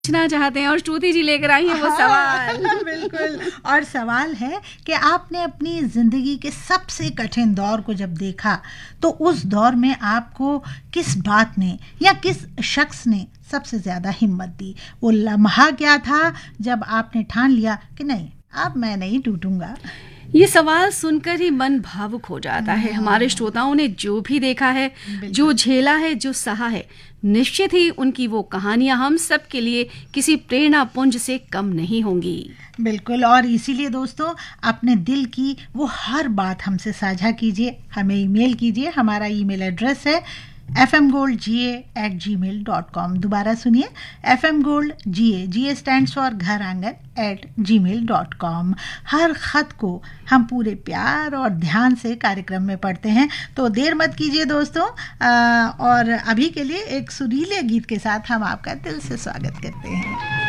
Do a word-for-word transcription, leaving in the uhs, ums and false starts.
पूछना चाहते हैं और श्रुति जी लेकर आई हैं वो सवाल। हाँ, बिल्कुल। और सवाल है कि आपने अपनी ज़िंदगी के सबसे कठिन दौर को जब देखा तो उस दौर में आपको किस बात ने या किस शख्स ने सबसे ज़्यादा हिम्मत दी? वो लम्हा क्या था जब आपने ठान लिया कि नहीं, अब मैं नहीं टूटूंगा? ये सवाल सुनकर ही मन भावुक हो जाता है। हमारे श्रोताओं ने जो भी देखा है, जो झेला है, जो सहा है, निश्चित ही उनकी वो कहानियां हम सब के लिए किसी प्रेरणा पुंज से कम नहीं होंगी। बिल्कुल। और इसीलिए दोस्तों, अपने दिल की वो हर बात हमसे साझा कीजिए, हमें ईमेल कीजिए। हमारा ईमेल एड्रेस है एफ एम गोल्ड जी ए एट जी मेल डॉट कॉम। दोबारा सुनिए, F M gold ji A, ji A stands for घर आंगन, एट जी मेल डॉट कॉम। हर खत को हम पूरे प्यार और ध्यान से कार्यक्रम में पढ़ते हैं, तो देर मत कीजिए दोस्तों। आ, और अभी के लिए एक सुरीले गीत के साथ हम आपका दिल से स्वागत करते हैं।